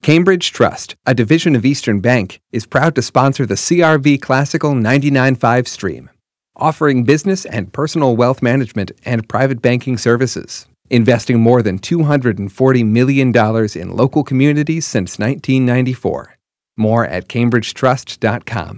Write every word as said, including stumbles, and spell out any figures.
Cambridge Trust, a division of Eastern Bank, is proud to sponsor the C R V Classical ninety-nine point five stream, offering business and personal wealth management and private banking services, investing more than two hundred forty million dollars in local communities since nineteen ninety-four. More at cambridge trust dot com.